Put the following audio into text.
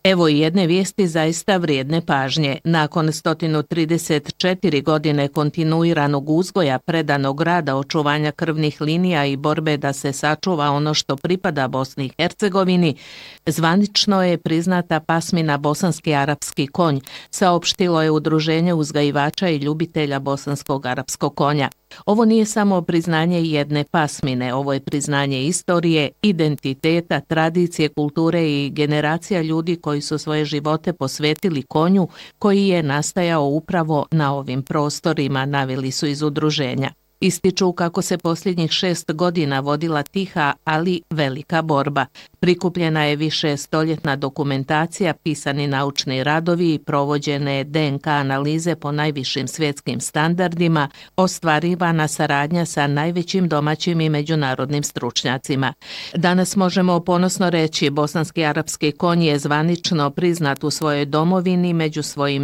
Evo i jedne vijesti zaista vrijedne pažnje. Nakon 134 godine kontinuiranog uzgoja, predanog rada, očuvanja krvnih linija i borbe da se sačuva ono što pripada Bosni i Hercegovini, zvanično je priznata pasmina bosanski arapski konj, saopštilo je Udruženje uzgajivača i ljubitelja bosanskog arapskog konja. Ovo nije samo priznanje jedne pasmine, ovo je priznanje istorije, identiteta, tradicije, kulture i generacija ljudi koji su svoje živote posvetili konju koji je nastajao upravo na ovim prostorima, naveli su iz udruženja. Ističu kako se posljednjih 6 godina vodila tiha, ali velika borba. Prikupljena je više stoljetna dokumentacija, pisani naučni radovi i provođene DNK analize po najvišim svjetskim standardima, ostvarivana saradnja sa najvećim domaćim i međunarodnim stručnjacima. Danas možemo ponosno reći, bosanski arapski konj je zvanično priznat u svojoj domovini među svojim